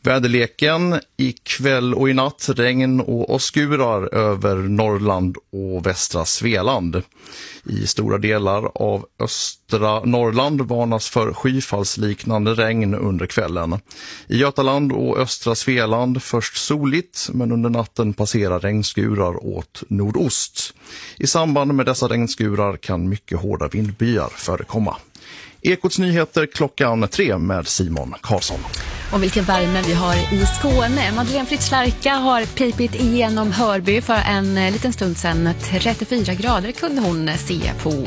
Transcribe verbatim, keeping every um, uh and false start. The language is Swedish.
Väderleken ikväll och i natt regn och åskurar över Norrland och västra Svealand. I stora delar av östra Norrland varnas för skyfallsliknande regn under kvällen. I Götaland och östra Svealand först soligt, men under natten passerar regnskurar åt nordost. I samband med dessa regnskurar kan mycket hårda vindbyar förekomma. Ekots nyheter klockan tre med Simon Karlsson. Och vilken värme vi har i Skåne. Madeleine Fritzlarka har pipit igenom Hörby för en liten stund sedan. trettiofyra grader kunde hon se på